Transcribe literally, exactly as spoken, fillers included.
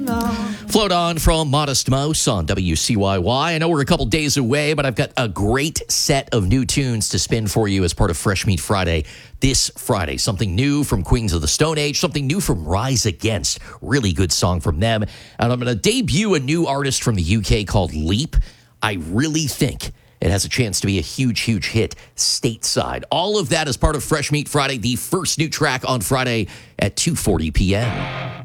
Float on from Modest Mouse on W C Y Y. I know we're a couple days away, but I've got a great set of new tunes to spin for you as part of Fresh Meat Friday this Friday. Something new from Queens of the Stone Age, something new from Rise Against. Really good song from them. And I'm going to debut a new artist from the U K called Leap. I really think it has a chance to be a huge, huge hit stateside. All of that is part of Fresh Meat Friday, the first new track on Friday at two forty p.m.